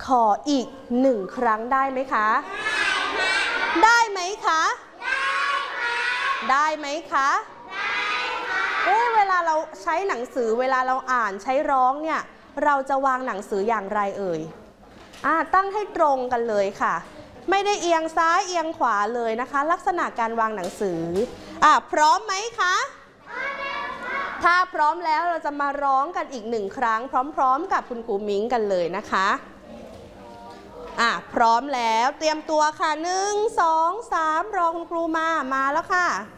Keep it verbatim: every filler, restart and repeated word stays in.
ขออีกหนึ่งครั้งได้ไหมคะได้ไหมคะได้ไหมคะเอ๊ะเวลาเราใช้หนังสือเวลาเราอ่านใช้ร้องเนี่ยเราจะวางหนังสืออย่างไรเอ่ยอ่าตั้งให้ตรงกันเลยค่ะไม่ได้เอียงซ้ายเอียงขวาเลยนะคะลักษณะการวางหนังสืออ่าพร้อมไหมคะถ้าพร้อมแล้วเราจะมาร้องกันอีกหนึ่งครั้งพร้อมๆกับคุณครูมิ้งกันเลยนะคะอ่ะพร้อมแล้วเตรียมตัวค่ะหนึ่งสองสามรอคุณครูมามาแล้วค่ะ